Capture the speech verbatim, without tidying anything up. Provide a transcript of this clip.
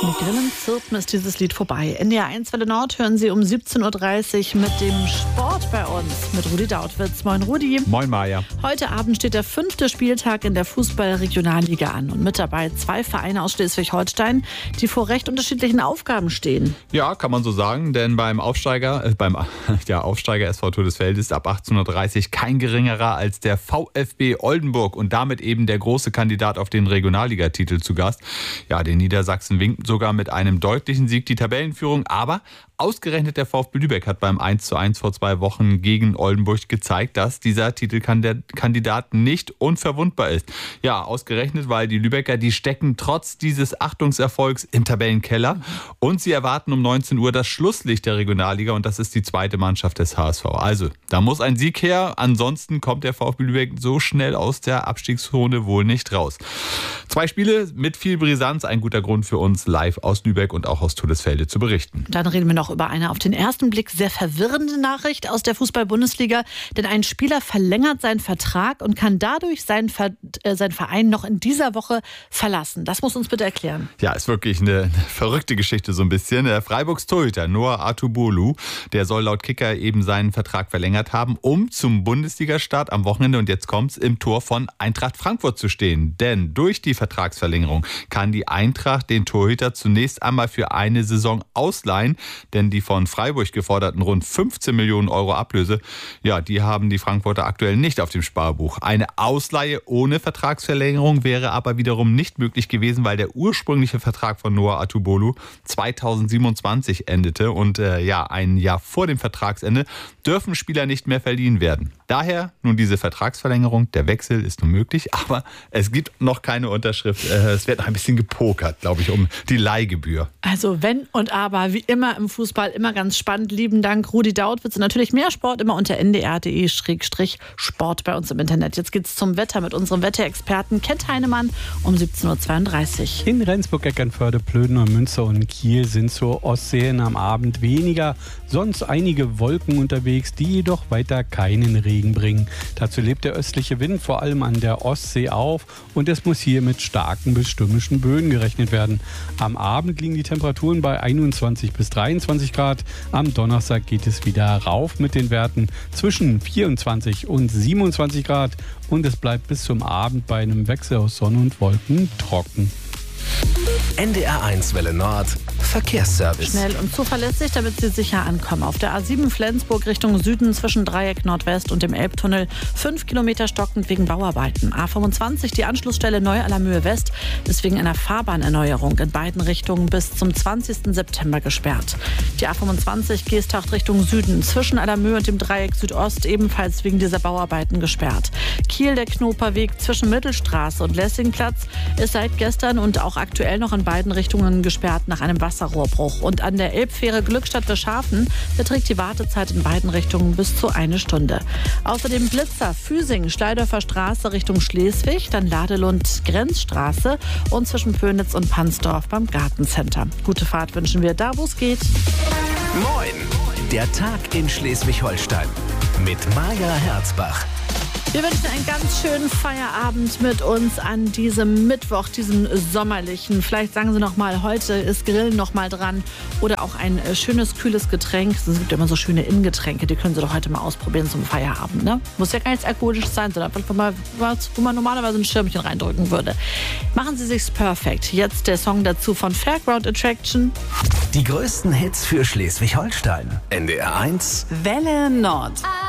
Mit Grillen Zirpen ist dieses Lied vorbei. N D R eins Welle Nord hören Sie um siebzehn Uhr dreißig mit dem Sport bei uns. Mit Rudi Dautwitz. Moin Rudi. Moin Maja. Heute Abend steht der fünfte Spieltag in der Fußball-Regionalliga an. Und mit dabei zwei Vereine aus Schleswig-Holstein, die vor recht unterschiedlichen Aufgaben stehen. Ja, kann man so sagen, denn beim Aufsteiger, äh, beim ja, Aufsteiger S V Todesfeld ist ab achtzehn Uhr dreißig kein geringerer als der VfB Oldenburg und damit eben der große Kandidat auf den Regionalligatitel zu Gast. Ja, den Niedersachsen winkt sogar mit einem deutlichen Sieg die Tabellenführung, aber ausgerechnet der VfB Lübeck hat beim eins zu eins vor zwei Wochen gegen Oldenburg gezeigt, dass dieser Titelkandidat nicht unverwundbar ist. Ja, ausgerechnet, weil die Lübecker, die stecken trotz dieses Achtungserfolgs im Tabellenkeller und sie erwarten um neunzehn Uhr das Schlusslicht der Regionalliga und das ist die zweite Mannschaft des H S V. Also, da muss ein Sieg her, ansonsten kommt der VfB Lübeck so schnell aus der Abstiegszone wohl nicht raus. Zwei Spiele mit viel Brisanz, ein guter Grund für uns, live aus Lübeck und auch aus Todesfelde zu berichten. Dann reden wir noch über eine auf den ersten Blick sehr verwirrende Nachricht aus der Fußball-Bundesliga, denn ein Spieler verlängert seinen Vertrag und kann dadurch seinen, Ver- äh, seinen Verein noch in dieser Woche verlassen. Das muss uns bitte erklären. Ja, ist wirklich eine, eine verrückte Geschichte so ein bisschen. Der Freiburgs Torhüter Noah Atubolu, der soll laut Kicker eben seinen Vertrag verlängert haben, um zum Bundesligastart am Wochenende, und jetzt kommt's, im Tor von Eintracht Frankfurt zu stehen. Denn durch die Vertragsverlängerung kann die Eintracht den Torhüter zunächst einmal für eine Saison ausleihen, denn die von Freiburg geforderten rund fünfzehn Millionen Euro Ablöse, ja, die haben die Frankfurter aktuell nicht auf dem Sparbuch. Eine Ausleihe ohne Vertragsverlängerung wäre aber wiederum nicht möglich gewesen, weil der ursprüngliche Vertrag von Noah Atubolu zweitausendsiebenundzwanzig endete und äh, ja, ein Jahr vor dem Vertragsende dürfen Spieler nicht mehr verliehen werden. Daher nun diese Vertragsverlängerung, der Wechsel ist nun möglich, aber es gibt noch keine Unterschrift. Äh, es wird noch ein bisschen gepokert, glaube ich, um die Leihgebühr. Also wenn und aber, wie immer im Fußball, immer ganz spannend. Lieben Dank, Rudi Dautwitz. Und natürlich mehr Sport immer unter n d r punkt d e Schrägstrich Sport bei uns im Internet. Jetzt geht's zum Wetter mit unserem Wetterexperten Kent Heinemann um siebzehn Uhr zweiunddreißig. In Rendsburg, Eckernförde, Plöden, Münster und Kiel sind zur Ostsee am Abend weniger. Sonst einige Wolken unterwegs, die jedoch weiter keinen Regen bringen. Dazu lebt der östliche Wind vor allem an der Ostsee auf und es muss hier mit starken bis stürmischen Böen gerechnet werden. Am Abend liegen die Temperaturen bei einundzwanzig bis dreiundzwanzig Grad. Am Donnerstag geht es wieder rauf mit den Werten zwischen vierundzwanzig und siebenundzwanzig Grad und es bleibt bis zum Abend bei einem Wechsel aus Sonne und Wolken trocken. N D R eins Welle Nord Verkehrsservice. Schnell und zuverlässig, damit Sie sicher ankommen. Auf der A sieben Flensburg Richtung Süden zwischen Dreieck Nordwest und dem Elbtunnel fünf Kilometer stockend wegen Bauarbeiten. A fünfundzwanzig, die Anschlussstelle Neu-Allermöhe West, ist wegen einer Fahrbahnerneuerung in beiden Richtungen bis zum zwanzigsten September gesperrt. Die A fünfundzwanzig Geesthacht Richtung Süden zwischen Allermöhe und dem Dreieck Südost ebenfalls wegen dieser Bauarbeiten gesperrt. Kiel, der Knoperweg zwischen Mittelstraße und Lessingplatz, ist seit gestern und auch aktuell noch in beiden Richtungen gesperrt nach einem Wasserrohrbruch. Und an der Elbfähre Glückstadt-Wischhafen beträgt die Wartezeit in beiden Richtungen bis zu eine Stunde. Außerdem Blitzer, Füsing, Schleidorfer Straße Richtung Schleswig, dann Ladelund Grenzstraße und zwischen Pönitz und Pansdorf beim Gartencenter. Gute Fahrt wünschen wir da, wo es geht. Moin, der Tag in Schleswig-Holstein mit Maja Herzbach. Wir wünschen einen ganz schönen Feierabend mit uns an diesem Mittwoch, diesem sommerlichen. Vielleicht sagen Sie noch mal, heute ist Grillen noch mal dran oder auch ein schönes, kühles Getränk. Es gibt immer so schöne Innengetränke, die können Sie doch heute mal ausprobieren zum Feierabend. Ne? Muss ja gar nichts Alkoholisches sein, sondern einfach mal was, wo man normalerweise ein Schirmchen reindrücken würde. Machen Sie sich's perfekt. Jetzt der Song dazu von Fairground Attraction. Die größten Hits für Schleswig-Holstein. N D R eins Welle Nord.